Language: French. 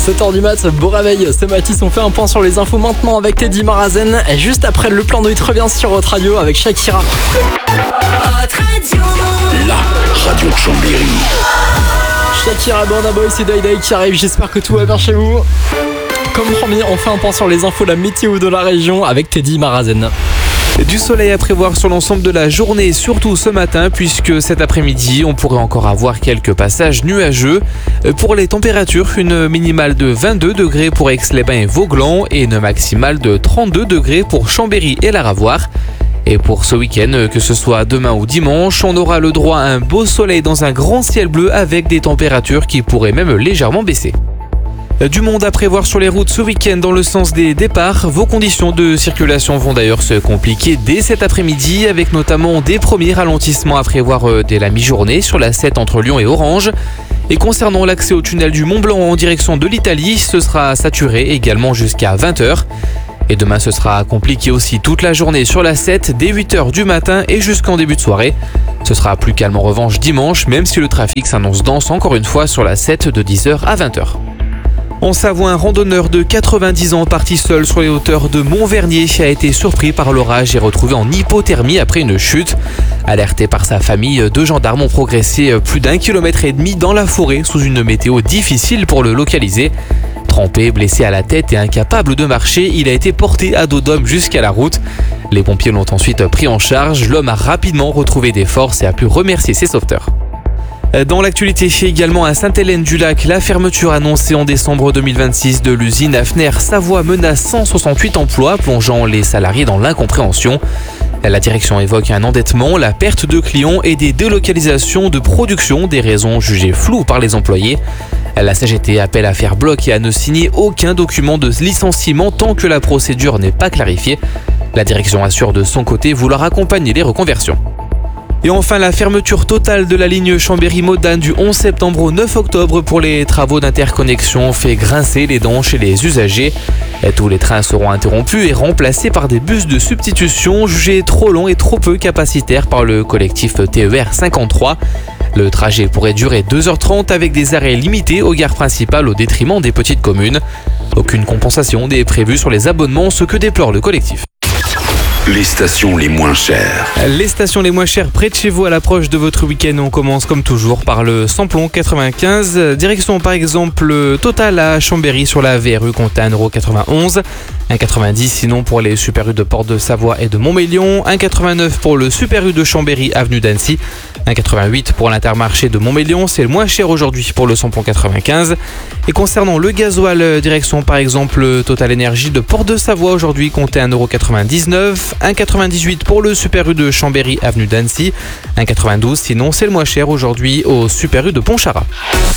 7h du mat, beau réveil, c'est Mathis, on fait un point sur les infos maintenant avec Teddy Marazen. Et juste après, le plan de hit revient sur votre radio avec Shakira. La radio de Chambéry. Shakira, Burna Boy, c'est Day Day qui arrive, j'espère que tout va bien chez vous. Comme promis, on fait un point sur les infos, la météo de la région avec Teddy Marazen. Du soleil à prévoir sur l'ensemble de la journée, surtout ce matin, puisque cet après-midi, on pourrait encore avoir quelques passages nuageux. Pour les températures, une minimale de 22 degrés pour Aix-les-Bains et Vauglans et une maximale de 32 degrés pour Chambéry et la Ravoire. Et pour ce week-end, que ce soit demain ou dimanche, on aura le droit à un beau soleil dans un grand ciel bleu avec des températures qui pourraient même légèrement baisser. Du monde à prévoir sur les routes ce week-end dans le sens des départs. Vos conditions de circulation vont d'ailleurs se compliquer dès cet après-midi avec notamment des premiers ralentissements à prévoir dès la mi-journée sur la 7 entre Lyon et Orange. Et concernant l'accès au tunnel du Mont-Blanc en direction de l'Italie, ce sera saturé également jusqu'à 20h. Et demain, ce sera compliqué aussi toute la journée sur la 7 dès 8h du matin et jusqu'en début de soirée. Ce sera plus calme en revanche dimanche, même si le trafic s'annonce dense encore une fois sur la 7 de 10h à 20h. En Savoie, un randonneur de 90 ans parti seul sur les hauteurs de Montvernier a été surpris par l'orage et retrouvé en hypothermie après une chute. Alerté par sa famille, 2 gendarmes ont progressé plus d'1,5 km dans la forêt sous une météo difficile pour le localiser. Trempé, blessé à la tête et incapable de marcher, il a été porté à dos d'homme jusqu'à la route. Les pompiers l'ont ensuite pris en charge. L'homme a rapidement retrouvé des forces et a pu remercier ses sauveteurs. Dans l'actualité, également à Sainte-Hélène-du-Lac, la fermeture annoncée en décembre 2026 de l'usine Hafner Savoie menace 168 emplois, plongeant les salariés dans l'incompréhension. La direction évoque un endettement, la perte de clients et des délocalisations de production, des raisons jugées floues par les employés. La CGT appelle à faire bloc et à ne signer aucun document de licenciement tant que la procédure n'est pas clarifiée. La direction assure de son côté vouloir accompagner les reconversions. Et enfin, la fermeture totale de la ligne Chambéry-Modane du 11 septembre au 9 octobre pour les travaux d'interconnexion fait grincer les dents chez les usagers. Tous les trains seront interrompus et remplacés par des bus de substitution jugés trop longs et trop peu capacitaires par le collectif TER 53. Le trajet pourrait durer 2h30 avec des arrêts limités aux gares principales au détriment des petites communes. Aucune compensation n'est prévue sur les abonnements, ce que déplore le collectif. Les stations les moins chères. Les stations les moins chères près de chez vous à l'approche de votre week-end. On commence comme toujours par le samplon 95. Direction par exemple Total à Chambéry sur la VRU compte à 1,91€. 1,90€ sinon pour les Super U de Porte de Savoie et de Montmélion. 1,89€ pour le Super U de Chambéry avenue d'Annecy. 1,88€ pour l'Intermarché de Montmélion. C'est le moins cher aujourd'hui pour le samplon 95. Et concernant le gasoil, direction par exemple Total Énergie de Porte de Savoie aujourd'hui compte à 1,99€. 1,98€ pour le Super U de Chambéry avenue d'Annecy. 1,92€ sinon c'est le moins cher aujourd'hui au Super U de Pontcharrat.